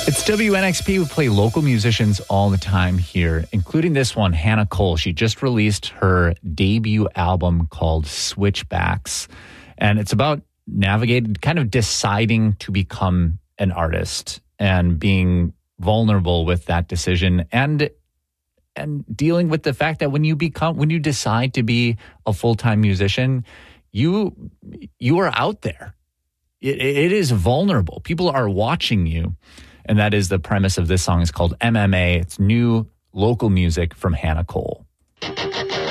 It's WNXP. We play local musicians all the time here, including this one, Hannah Cole. She just released her debut album called Switchbacks. And it's about navigating, kind of deciding to become an artist and being vulnerable with that decision and dealing with the fact that when you decide to be a full-time musician, you are out there. It is vulnerable. People are watching you. And that is the premise of this song. It's called MMA. It's new local music from Hannah Cole.